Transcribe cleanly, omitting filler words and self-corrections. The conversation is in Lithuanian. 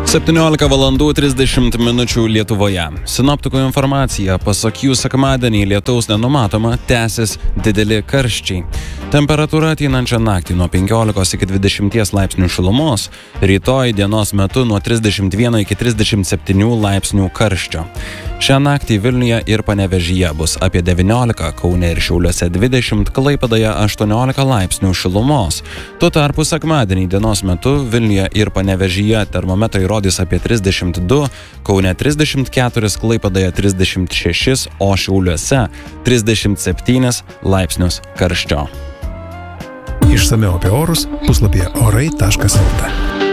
17 valandų 30 minučių Lietuvoje. Sinoptikų informacija, pasak jų sekmadienį lietaus nenumatoma, tęsis dideli karščiai. Temperatūra ateinančią naktį nuo 15 iki 20 laipsnių šilumos, rytoj dienos metu nuo 31 iki 37 laipsnių karščio. Šią naktį Vilniuje ir Panevėžyje bus apie 19, Kaune ir Šiauliuose 20, Klaipėdoje 18 laipsnių šilumos. Tuo tarpu sekmadienį dienos metu Vilniuje ir Panevėžyje termometrai rodys apie 32, Kaune 34, Klaipėdoje 36, o Šiauliuose 37 laipsnius karščio. Išsamiau apie orus puslapyje orai.lt.